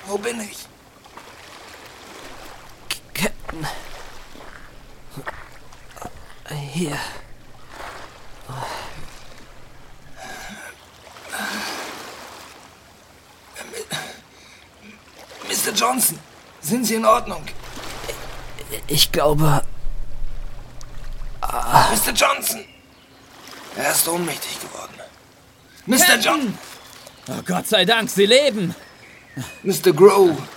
Wo bin ich? Captain. Hier. Mr. Johnson, sind Sie in Ordnung? Ich glaube... Mr. Johnson! Er ist ohnmächtig geworden. Mr. Johnson! Oh Gott sei Dank, Sie leben! Mr. Grow,